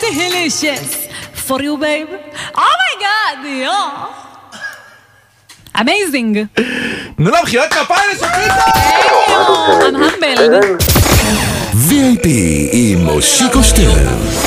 delicious for you, babe. Oh my God, yeah. Amazing. תנו לה מחיאות כפיים לסופריטה! I'm humbled. VIP עם מושיקו שטרן.